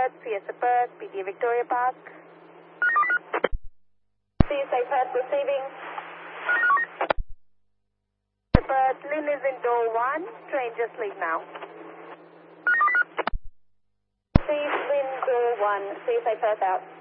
Perth, CSA Perth, PTA Victoria Park. CSA Perth receiving. Perth, Lynn is in door 1, train just leave now. Please, Lynn, door 1, CSA Perth out.